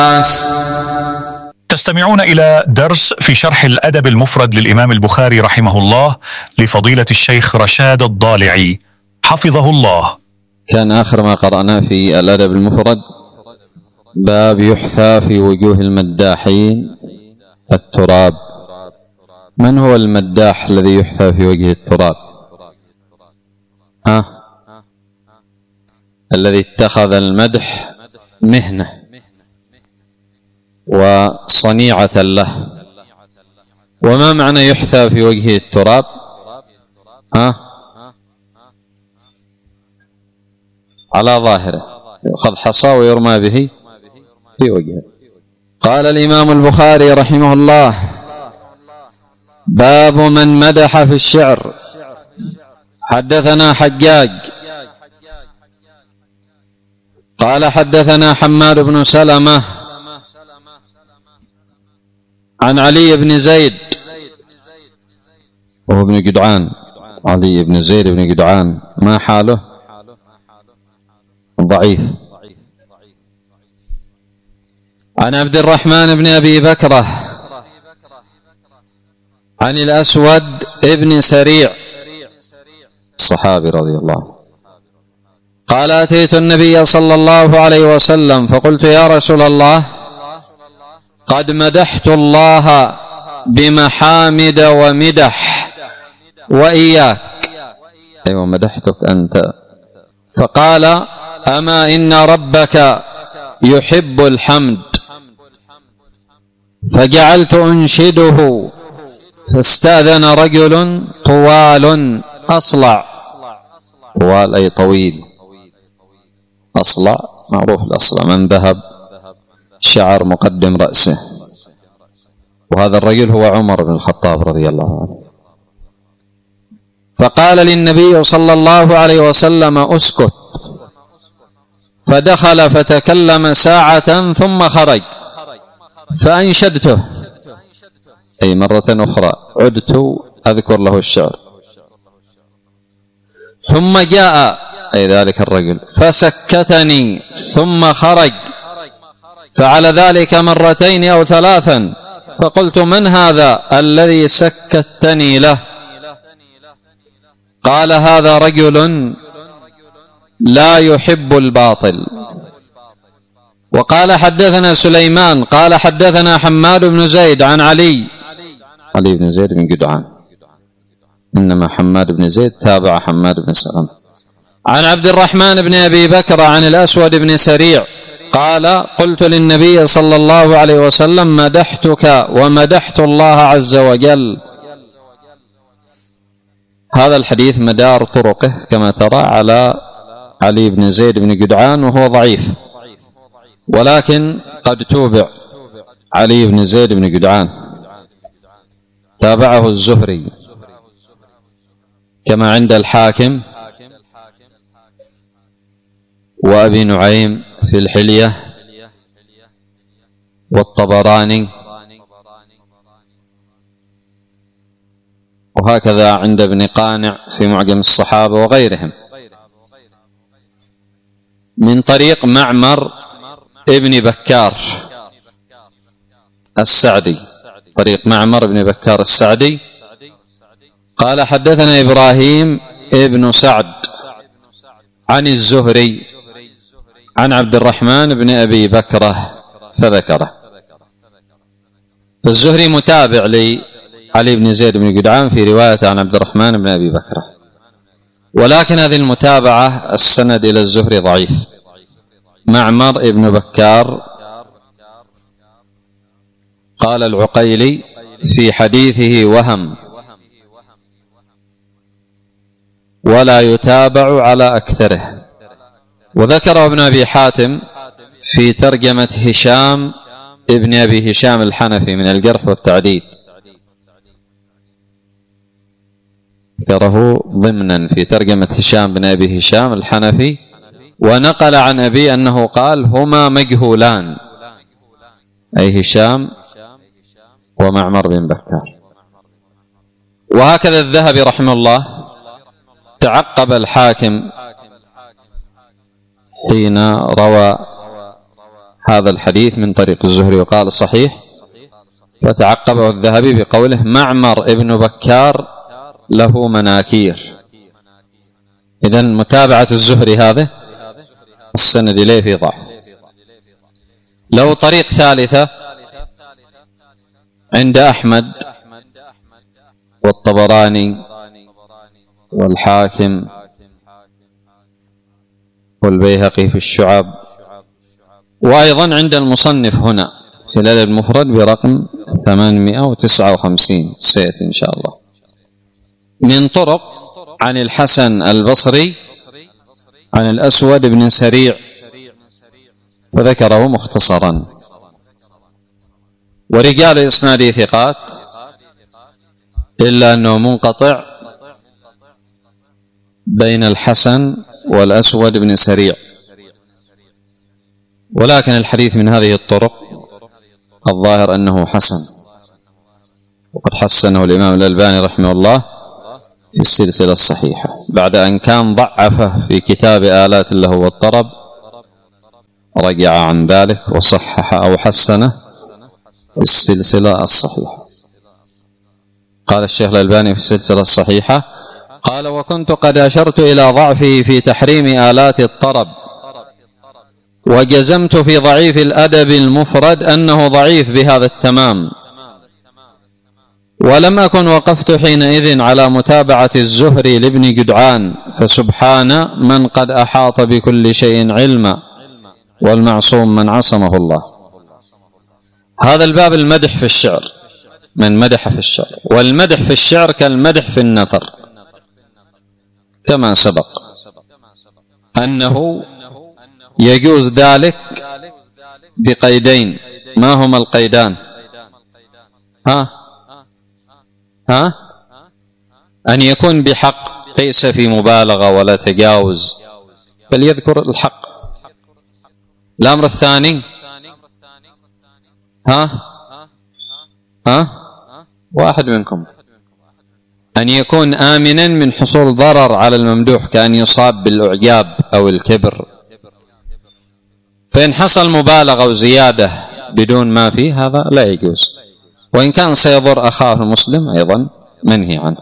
تستمعون إلى درس في شرح الأدب المفرد للإمام البخاري رحمه الله لفضيلة الشيخ رشاد الضالعي حفظه الله. كان آخر ما قرأنا في الأدب المفرد باب يحثى في وجوه المداحين التراب. من هو المداح الذي يحثى في وجه التراب؟ الذي اتخذ المدح مهنة وصنيعة له. وما معنى يحثى في وجهه التراب؟ على ظاهره يؤخذ حصى ويرمى به في وجهه. قال الإمام البخاري رحمه الله: باب من مدح في الشعر. حدثنا حجاج قال حدثنا حماد بن سلمة عن علي بن زيد وهو ابن جدعان. علي بن زيد بن جدعان ما حاله؟ ضعيف. عن عبد الرحمن بن أبي بكرة عن الأسود ابن سريع الصحابي رضي الله عنه قال: أتيت النبي صلى الله عليه وسلم فقلت: يا رسول الله، قد مدحت الله بمحامد ومدح وإياك. أيوة مدحتك أنت. فقال: أما إن ربك يحب الحمد. فجعلت أنشده فاستأذن رجل طوال أصلع. طوال أي طويل، أصلع معروف الأصلع من ذهب شعر مقدم رأسه، وهذا الرجل هو عمر بن الخطاب رضي الله عنه. فقال للنبي صلى الله عليه وسلم: أسكت. فدخل فتكلم ساعة ثم خرج فأنشدته، أي مرة أخرى عدت أذكر له الشعر. ثم جاء أي ذلك الرجل فسكتني ثم خرج، فعل ذلك مرتين أو ثلاثا. فقلت: من هذا الذي سكتني له؟ قال: هذا رجل لا يحب الباطل. وقال: حدثنا سليمان قال حدثنا حماد بن زيد عن علي بن زيد بن جدعان، إنما حماد بن زيد تابع حماد بن سلمة. عن عبد الرحمن بن أبي بكر عن الأسود بن سريع قال: قلت للنبي صلى الله عليه وسلم: مدحتك ومدحت الله عز وجل. هذا الحديث مدار طرقه كما ترى على علي بن زيد بن جدعان، وهو ضعيف، ولكن قد توبع علي بن زيد بن جدعان، تابعه الزهري كما عند الحاكم وأبي نعيم في الحلية والطبراني، وهكذا عند ابن قانع في معجم الصحابة وغيرهم، من طريق معمر ابن بكار السعدي. طريق معمر ابن بكار السعدي قال: حدثنا إبراهيم ابن سعد عن الزهري عن عبد الرحمن بن أبي بكرة فذكره. فالزهري متابع لعلي بن زيد بن جدعان في رواية عن عبد الرحمن بن أبي بكرة، ولكن هذه المتابعة السند إلى الزهري ضعيف. معمر ابن بكار قال العقيلي في حديثه وهم ولا يتابع على أكثره. وذكره ابن أبي حاتم في ترجمة هشام ابن أبي هشام الحنفي من الجرح والتعديل، ذكره ضمنا في ترجمة هشام بن أبي هشام الحنفي، ونقل عن أبي أنه قال: هما مجهولان، أي هشام ومعمر بن بكار. وهكذا الذهبي رحمه الله تعقب الحاكم حين روى هذا الحديث من طريق الزهري وقال صحيح، فتعقبه الذهبي بقوله معمر ابن بكار له مناكير. إذن متابعة الزهري هذا السند إليه في ضعف. له طريق ثالثة عند أحمد والطبراني والحاكم والبيهقي في الشعب، وأيضا عند المصنف هنا في الأدب المفرد برقم 859 سيأتي إن شاء الله، من طرق عن الحسن البصري عن الأسود بن سريع، فذكره مختصرا. ورجال إسناده ثقات إلا أنه منقطع بين الحسن والأسود بن سريع، ولكن الحديث من هذه الطرق الظاهر أنه حسن، وقد حسنه الإمام الألباني رحمه الله في السلسلة الصحيحة بعد أن كان ضعفه في كتاب آلات اللهو والطرب، رجع عن ذلك وصحح أو حسنه في السلسلة الصحيحة. قال الشيخ الألباني في السلسلة الصحيحة قال: وكنت قد أشرت إلى ضعفه في تحريم آلات الطرب، وجزمت في ضعيف الأدب المفرد أنه ضعيف بهذا التمام، ولم أكن وقفت حينئذ على متابعة الزهري لابن جدعان، فسبحان من قد أحاط بكل شيء علما، والمعصوم من عصمه الله. هذا الباب المدح في الشعر، من مدح في الشعر، والمدح في الشعر كالمدح في النثر، كما سبق أنه يجوز ذلك بقيدين. ما هما القيدان؟ أن يكون بحق ليس في مبالغة ولا تجاوز، بل يذكر الحق. الأمر الثاني واحد منكم أن يكون آمنا من حصول ضرر على الممدوح، كأن يصاب بالإعجاب أو الكبر، فإن حصل مبالغة وزيادة بدون ما فيه هذا لا يجوز، وإن كان سيضر أخاه المسلم أيضا منهي عنه.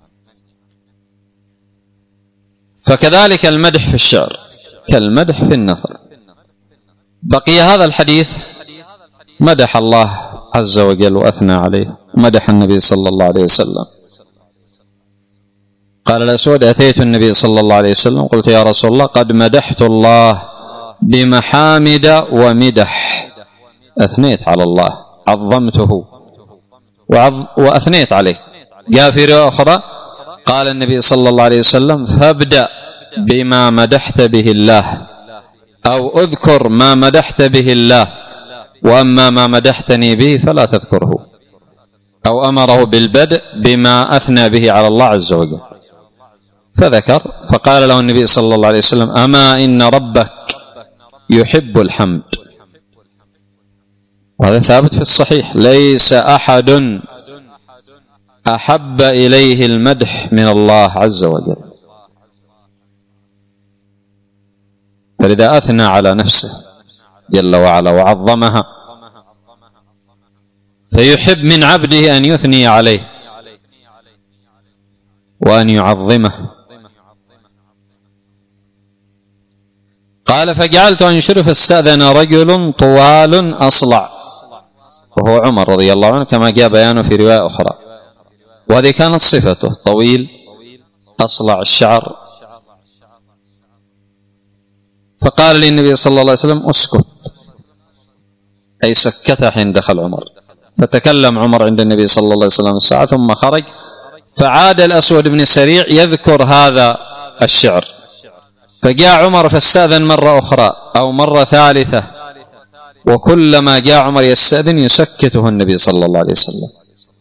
فكذلك المدح في الشعر كالمدح في النثر. بقي هذا الحديث مدح الله عز وجل وأثنى عليه، مدح النبي صلى الله عليه وسلم. قال الأسود: أتيت النبي صلى الله عليه وسلم قلت: يا رسول الله، قد مدحت الله بمحامد ومدح، أثنيت على الله، عظمته وأثنيت عليه. جاء في رواية أخرى قال النبي صلى الله عليه وسلم: فابدأ بما مدحت به الله، أو اذكر ما مدحت به الله، وأما ما مدحتني به فلا تذكره. أو أمره بالبدء بما أثنى به على الله عز وجل، فذكر. فقال له النبي صلى الله عليه وسلم: أما إن ربك يحب الحمد. وهذا ثابت في الصحيح: ليس أحد أحب إليه المدح من الله عز وجل. فلذا أثنى على نفسه جل وعلا وعظمها، فيحب من عبده أن يثني عليه وأن يعظمه. قال: فجعلت أنشر، فاستأذن رجل طوال أصلع، وهو عمر رضي الله عنه، كما جاء بيانه في رواية أخرى، وهذه كانت صفته، طويل أصلع الشعر. فقال للنبي صلى الله عليه وسلم: اسكت، أي سكته حين دخل عمر. فتكلم عمر عند النبي صلى الله عليه وسلم ساعة، ثم خرج، فعاد الأسود بن سريع يذكر هذا الشعر، فجاء عمر فاستأذن مرة أخرى أو مرة ثالثة، وكلما جاء عمر يستأذن يسكته النبي صلى الله عليه وسلم.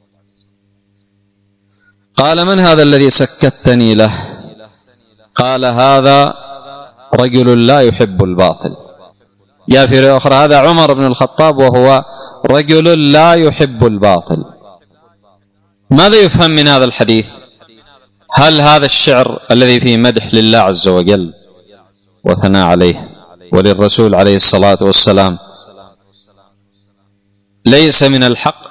قال: من هذا الذي سكتني له؟ قال: هذا رجل لا يحب الباطل. جاء في رواية أخرى: هذا عمر بن الخطاب وهو رجل لا يحب الباطل. ماذا يفهم من هذا الحديث؟ هل هذا الشعر الذي فيه مدح لله عز وجل وثناء عليه وللرسول عليه الصلاة والسلام ليس من الحق،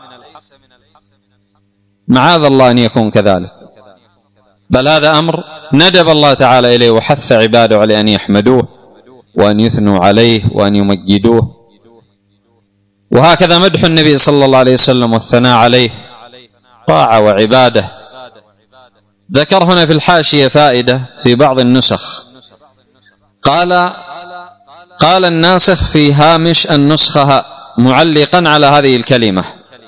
معاذ الله أن يكون كذلك، بل هذا أمر ندب الله تعالى إليه وحث عباده على أن يحمدوه وأن يثنوا عليه وأن يمجدوه. وهكذا مدح النبي صلى الله عليه وسلم والثناء عليه طاعة وعبادة. ذكر هنا في الحاشية فائدة في بعض النسخ، قال الناسخ في هامش النسخة معلقا على هذه الكلمة: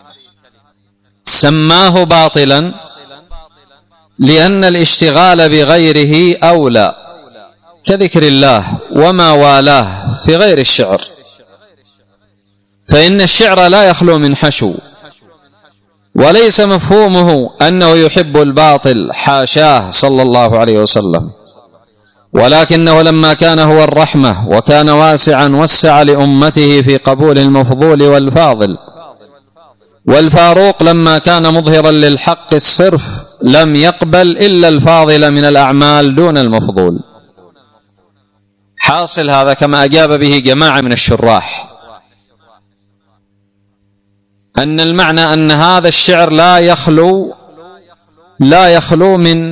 سماه باطلا لأن الاشتغال بغيره أولى كذكر الله وما والاه في غير الشعر، فإن الشعر لا يخلو من حشو، وليس مفهومه أنه يحب الباطل، حاشاه صلى الله عليه وسلم، ولكنه لما كان هو الرحمة وكان واسعا وسع لأمته في قبول المفضول والفاضل، والفاروق لما كان مظهرا للحق الصرف لم يقبل إلا الفاضل من الأعمال دون المفضول. حاصل هذا كما أجاب به جماعة من الشراح أن المعنى أن هذا الشعر لا يخلو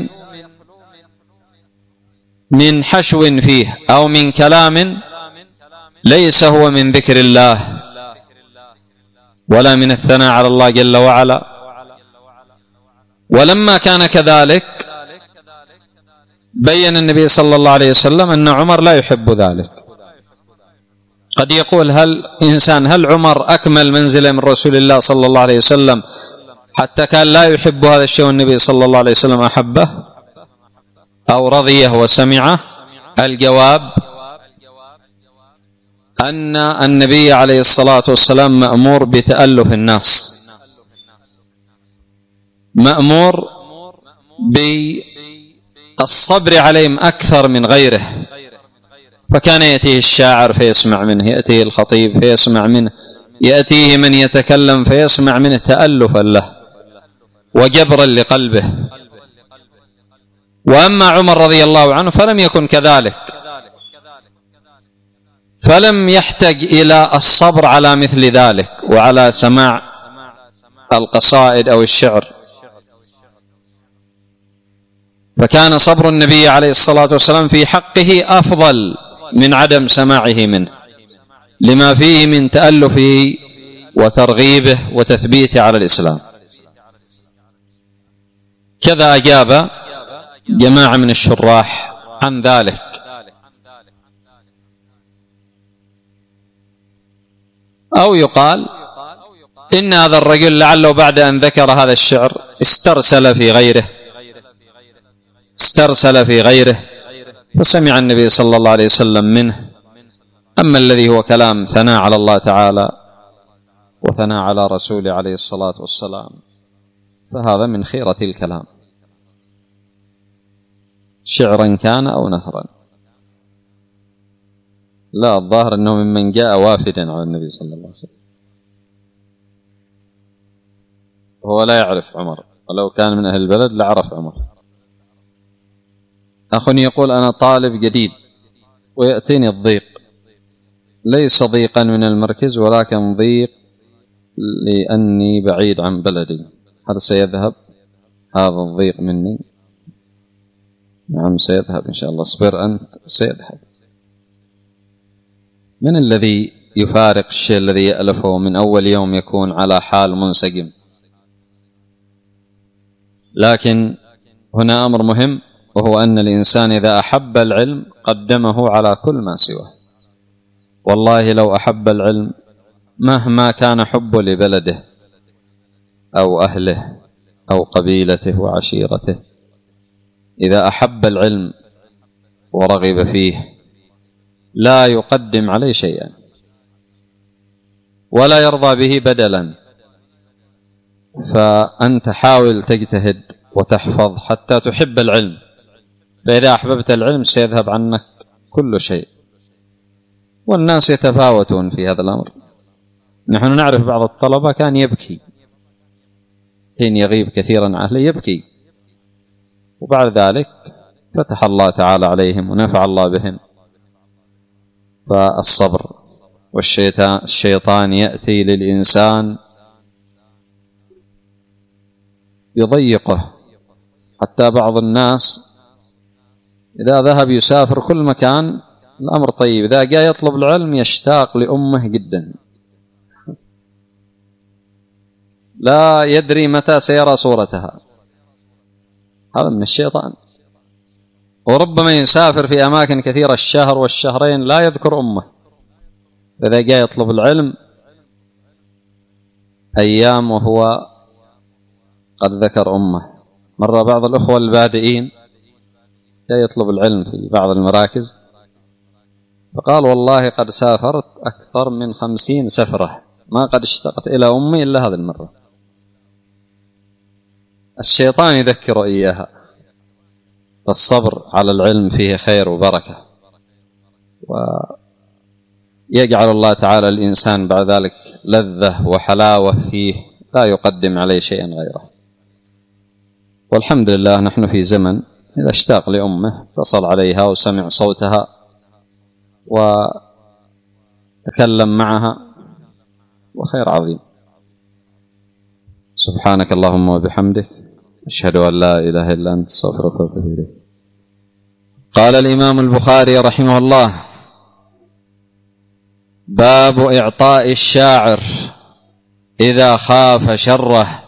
من حشو فيه أو من كلام ليس هو من ذكر الله ولا من الثناء على الله جل وعلا. ولما كان كذلك بين النبي صلى الله عليه وسلم أن عمر لا يحب ذلك. قد يقول هل عمر أكمل منزلة من رسول الله صلى الله عليه وسلم حتى كان لا يحب هذا الشيء والنبي صلى الله عليه وسلم أحبه أو رضيه وسمعه؟ الجواب أن النبي عليه الصلاة والسلام مأمور بتألف الناس، مأمور بالصبر عليهم أكثر من غيره، فكان يأتيه الشاعر فيسمع منه، يأتيه الخطيب فيسمع منه، يأتيه من يتكلم فيسمع منه تألفا له وجبرا لقلبه. وأما عمر رضي الله عنه فلم يكن كذلك، فلم يحتج إلى الصبر على مثل ذلك وعلى سماع القصائد أو الشعر، فكان صبر النبي عليه الصلاة والسلام في حقه أفضل من عدم سماعه منه، لما فيه من تألفه وترغيبه وتثبيته على الإسلام. كذا أجاب جماعة من الشراح عن ذلك. أو يقال إن هذا الرجل لعله بعد أن ذكر هذا الشعر استرسل في غيره فسمع النبي صلى الله عليه وسلم منه. أما الذي هو كلام ثناء على الله تعالى وثناء على رسوله عليه الصلاة والسلام فهذا من خيرة الكلام، شعرا كان أو نثرا. لا، الظاهر أنه ممن جاء وافدا على النبي صلى الله عليه وسلم، هو لا يعرف عمر، ولو كان من أهل البلد لعرف عمر. أخ يقول أنا طالب جديد ويأتيني الضيق، ليس ضيقا من المركز ولكن ضيق لأني بعيد عن بلدي، هل سيذهب هذا الضيق مني؟ نعم سيذهب إن شاء الله، اصبر أنت سيذهب. من الذي يفارق الشيء الذي يألفه من أول يوم يكون على حال منسجم؟ لكن هنا أمر مهم، وهو أن الإنسان إذا أحب العلم قدمه على كل ما سواه. والله لو أحب العلم مهما كان حبه لبلده أو أهله أو قبيلته وعشيرته، إذا أحب العلم ورغب فيه لا يقدم عليه شيئا ولا يرضى به بدلا. فأنت حاول تجتهد وتحفظ حتى تحب العلم، فإذا أحببت العلم سيذهب عنك كل شيء. والناس يتفاوتون في هذا الأمر. نحن نعرف بعض الطلبة كان يبكي حين يغيب كثيرا عن أهله، يبكي، وبعد ذلك فتح الله تعالى عليهم ونفع الله بهم. فالصبر، والشيطان يأتي للإنسان يضيقه، حتى بعض الناس إذا ذهب يسافر كل مكان الأمر طيب، إذا جاء يطلب العلم يشتاق لأمه جدا، لا يدري متى سيرى صورتها، هذا من الشيطان. وربما يسافر في أماكن كثيرة الشهر والشهرين لا يذكر أمه، فإذا جاء يطلب العلم أيام وهو قد ذكر أمه. مر بعض الأخوة البادئين جاء يطلب العلم في بعض المراكز، فقال والله قد سافرت أكثر من 50 سفرة ما قد اشتقت إلى أمي إلا هذه المرة. الشيطان يذكر إياها. فالصبر على العلم فيه خير وبركة، ويجعل الله تعالى الإنسان بعد ذلك لذة وحلاوة فيه لا يقدم عليه شيئا غيره. والحمد لله نحن في زمن إذا اشتاق لأمه اتصل عليها وسمع صوتها وتكلم معها، وخير عظيم. سبحانك اللهم وبحمدك، أشهد أن لا إله إلا أنت، استغفرك وأتوب إليك. قال الإمام البخاري رحمه الله: باب إعطاء الشاعر إذا خاف شره،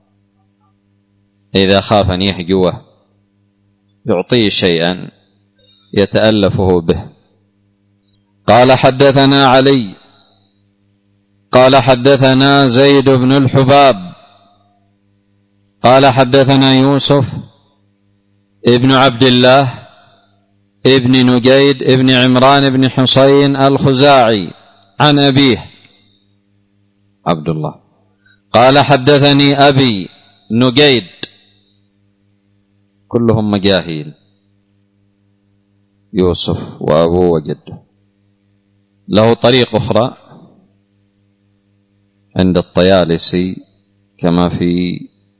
إذا خاف أن يهجوه يعطيه شيئا يتألفه به. قال حدثنا علي قال حدثنا زيد بن الحباب قال حدثنا يوسف ابن عبد الله ابن نجيد ابن عمران بن حسين الخزاعي عن أبيه عبد الله قال حدثني أبي نجيد، كلهم مجاهيل، يوسف وأبوه وجده. له طريق أخرى عند الطيالسي كما في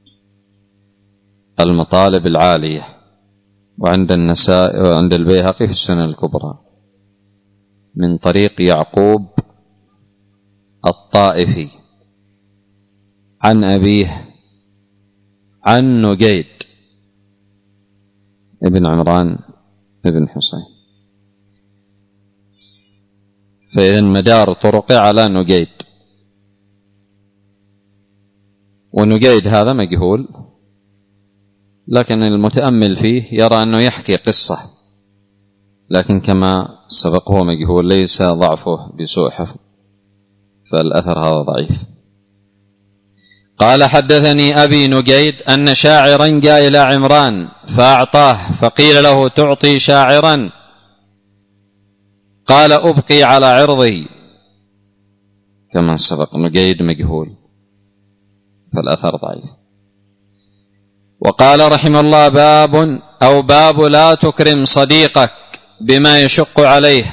المطالب العالية، وعند النسائي وعند البيهقي في السنن الكبرى من طريق يعقوب الطائفي عن أبيه عن نجيد ابن عمران ابن حسين. فإذا مدار طرقه على نجيد، ونجيد هذا مجهول، لكن المتأمل فيه يرى أنه يحكي قصة، لكن كما سبق هو مجهول، ليس ضعفه بسوء حفظ، فالأثر هذا ضعيف. قال حدثني أبي نجيد أن شاعرا جاء إلى عمران فأعطاه، فقيل له: تعطي شاعرا؟ قال: أبقي على عرضه. كما سبق نجيد مجهول، فالأثر ضعيف. وقال رحمه الله: باب لا تكرم صديقك بما يشق عليه.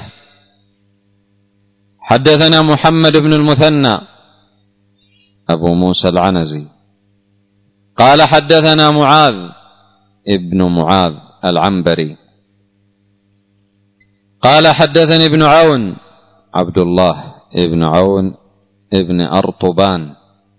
حدثنا محمد بن المثنى أبو موسى العنزي قال حدثنا معاذ ابن معاذ العنبري قال حدثني ابن عون عبد الله ابن عون ابن أرطبان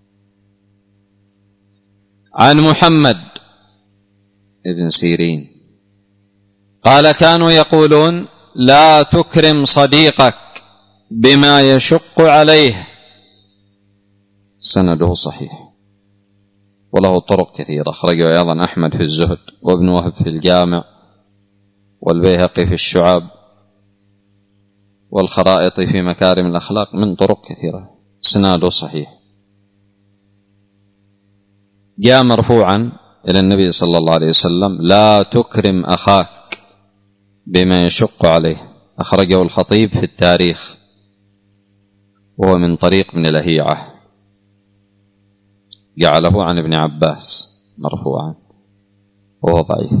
عن محمد ابن سيرين قال: كانوا يقولون: لا تكرم صديقك بما يشق عليه. سنده صحيح وله طرق كثيرة، أخرجه أيضا أحمد في الزهد، وابن وهب في الجامع، والبيهقي في الشعاب، والخرائط في مكارم الأخلاق، من طرق كثيرة، سنده صحيح. جاء مرفوعا إلى النبي صلى الله عليه وسلم: لا تكرم أخاك بما يشق عليه. أخرجه الخطيب في التاريخ، وهو من طريق ابن لهيعة، جعله عن ابن عباس مرفوعا وهو ضعيف.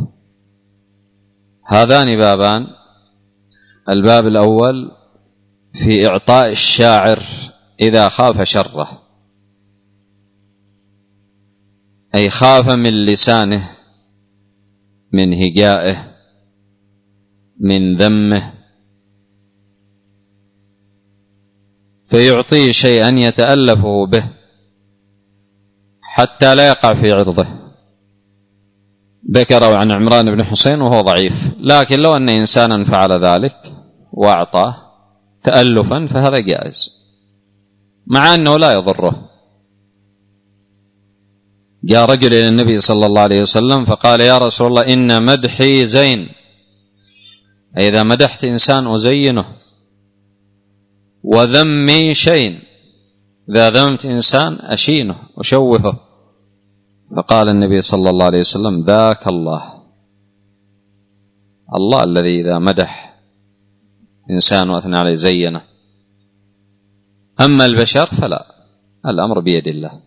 هذان بابان: الباب الأول في إعطاء الشاعر إذا خاف شره، أي خاف من لسانه، من هجائه، من ذمه، فيعطيه شيئا يتألفه به حتى لا يقع في عرضه. ذكروا عن عمران بن حسين وهو ضعيف، لكن لو أن إنسانا فعل ذلك وأعطاه تألفا فهذا جائز، مع أنه لا يضره. جاء رجل إلى النبي صلى الله عليه وسلم فقال: يا رسول الله، إن مدحي زين، إذا مدحت إنسان أزينه، وذمي شين، إذا ذمت إنسان أشينه أشوهه. فقال النبي صلى الله عليه وسلم: ذاك الله الذي إذا مدح إنسان وأثنى عليه زينه، أما البشر فلا، الأمر بيد الله.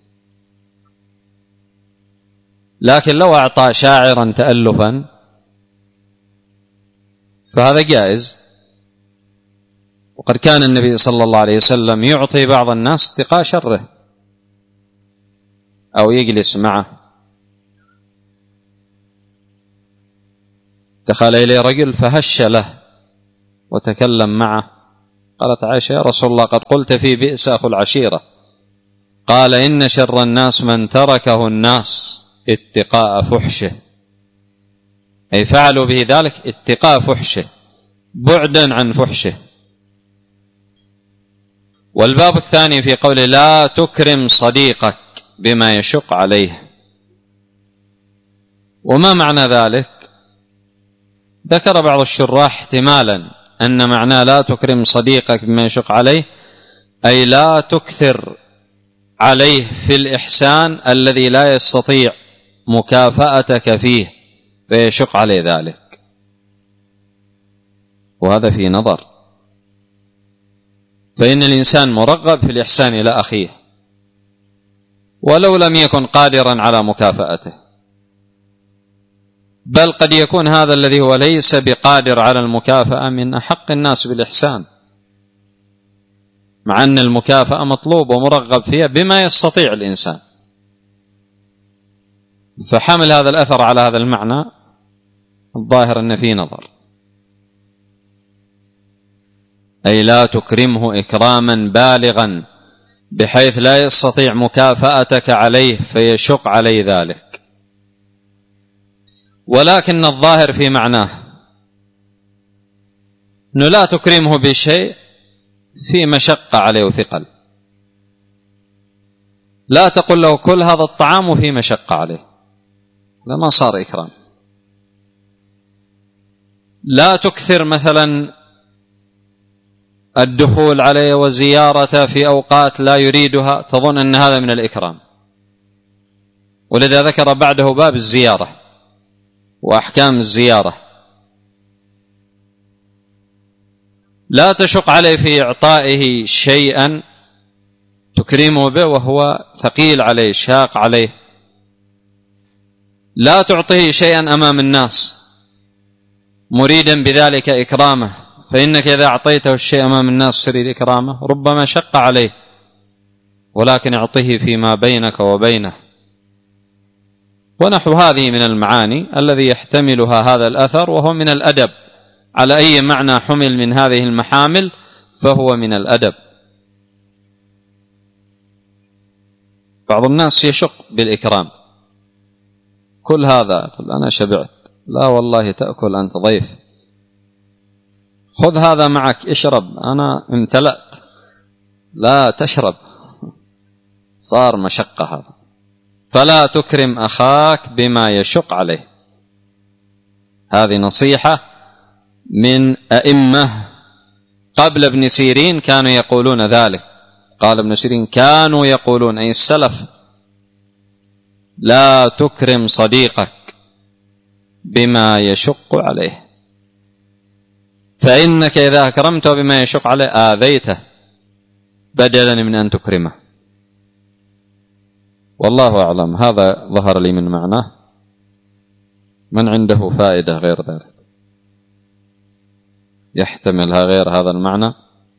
لكن لو أعطى شاعرا تألفا فهذا جائز، وقد كان النبي صلى الله عليه وسلم يعطي بعض الناس اتقاء شره أو يجلس معه. دخل إليه رجل فهش له وتكلم معه، قالت عائشة: يا رسول الله، قد قلت في بئس أخو العشيرة. قال: إن شر الناس من تركه الناس اتقاء فحشه، أي فعلوا به ذلك اتقاء فحشه، بعدا عن فحشه. والباب الثاني في قوله: لا تكرم صديقك بما يشق عليه. وما معنى ذلك؟ ذكر بعض الشراح احتمالا أن معناه لا تكرم صديقك بما يشق عليه، أي لا تكثر عليه في الإحسان الذي لا يستطيع مكافأتك فيه فيشق عليه ذلك، وهذا في نظر. فإن الإنسان مرغب في الإحسان إلى أخيه ولو لم يكن قادرا على مكافأته، بل قد يكون هذا الذي هو ليس بقادر على المكافأة من أحق الناس بالإحسان، مع أن المكافأة مطلوب ومرغب فيها بما يستطيع الإنسان. فحمل هذا الأثر على هذا المعنى الظاهر أن فيه نظر، أي لا تكرمه إكراما بالغا بحيث لا يستطيع مكافأتك عليه فيشق عليه ذلك. ولكن الظاهر في معناه أنه لا تكرمه بشيء في مشقة عليه وثقل، لا تقل له كل هذا الطعام وفي مشقة عليه، لما صار إكرام. لا تكثر مثلا الدخول عليه وزيارته في أوقات لا يريدها تظن أن هذا من الإكرام، ولذا ذكر بعده باب الزيارة وأحكام الزيارة. لا تشق عليه في إعطائه شيئا تكرمه به وهو ثقيل عليه شاق عليه. لا تعطيه شيئا أمام الناس مريدا بذلك إكرامه، فإنك إذا أعطيته الشيء أمام الناس تريد إكرامه ربما شق عليه، ولكن أعطيه فيما بينك وبينه. ونحو هذه من المعاني الذي يحتملها هذا الأثر، وهو من الأدب. على أي معنى حمل من هذه المحامل فهو من الأدب. بعض الناس يشق بالإكرام، كل هذا أنا شبعت، لا والله تأكل أنت ضيف، خذ هذا معك اشرب أنا امتلأت، لا تشرب، صار مشقة هذا. فلا تكرم أخاك بما يشق عليه. هذه نصيحة من أئمة قبل ابن سيرين كانوا يقولون ذلك. قال ابن سيرين: كانوا يقولون، أي السلف: لا تكرم صديقك بما يشق عليه، فإنك إذا أكرمته بما يشق عليه آذيته بدلا من أن تكرمه. والله أعلم. هذا ظهر لي من معناه. من عنده فائدة غير ذلك يحتملها غير هذا المعنى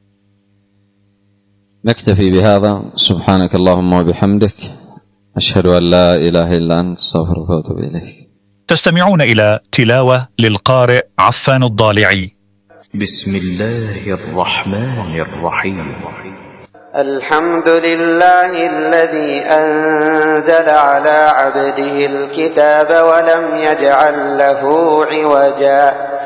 نكتفي بهذا. سبحانك اللهم وبحمدك، أشهد أن لا إله إلا أنت، استغفرك وأتوب إليك. تستمعون إلى تلاوة للقارئ عفان الضالعي. بسم الله الرحمن الرحيم. الحمد لله الذي أنزل على عبده الكتاب ولم يجعل له عوجا